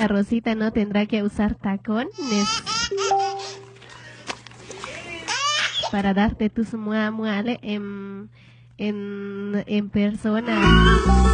la Rosita no tendrá que usar tacones para darte tus muale en persona.